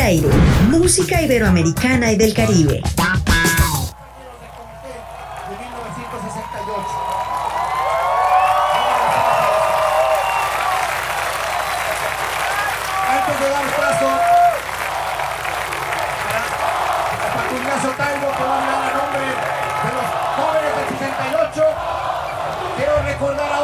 aire, música iberoamericana y del Caribe. Antes de dar paso